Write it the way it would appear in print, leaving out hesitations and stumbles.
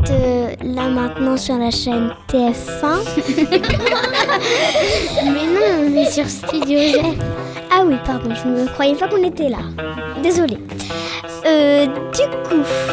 là maintenant sur la chaîne TF1. Mais non, on est sur Studio G. Ah oui, pardon, je ne croyais pas qu'on était là. Désolée. Du coup,